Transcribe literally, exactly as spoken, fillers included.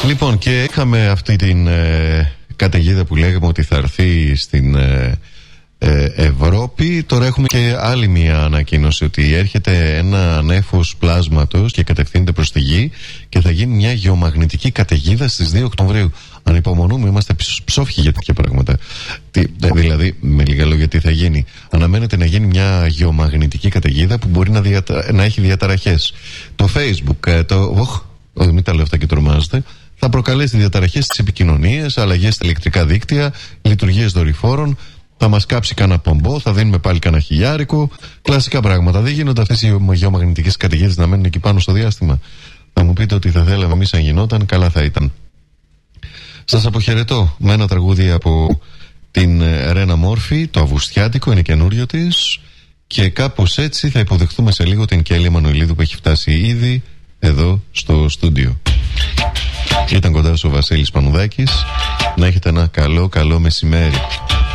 Λοιπόν, και είχαμε αυτή την ε, καταιγίδα που λέγαμε ότι θα έρθει στην ε, ε, Ευρώπη. Τώρα έχουμε και άλλη μια ανακοίνωση ότι έρχεται ένα νέφος πλάσματος και κατευθύνεται προς τη γη και θα γίνει μια γεωμαγνητική καταιγίδα στις δύο Οκτωβρίου. Ανυπομονούμε, είμαστε ψόφιοι για τέτοια πράγματα. Τι, δηλαδή, με λίγα λόγια, τι θα γίνει. Αναμένεται να γίνει μια γεωμαγνητική καταιγίδα που μπορεί να, διατα... να έχει διαταραχές. Το Facebook, το. Oh, μην τα λέω αυτά και τρομάζετε. Θα προκαλέσει διαταραχές στις επικοινωνίες, αλλαγές στα ηλεκτρικά δίκτυα, λειτουργίες δορυφόρων. Θα μας κάψει κανένα πομπό, θα δίνουμε πάλι κανένα χιλιάρικο. Κλασικά πράγματα. Δεν γίνονται αυτές οι γεωμαγνητικές καταιγίδες να μένουν εκεί πάνω στο διάστημα. Θα μου πείτε ότι θα θέλαμε εμείς αν γινόταν, καλά θα ήταν. Σας αποχαιρετώ με ένα τραγούδι από την Ρένα Μόρφη, το Αυγουστιάτικο, είναι καινούριο της. Και κάπως έτσι θα υποδεχθούμε σε λίγο την Κέλλη Εμμανουηλίδου που έχει φτάσει ήδη εδώ στο στούντιο. Ήταν κοντά σου ο Βασίλης Πανουδάκης. Να έχετε ένα καλό καλό μεσημέρι.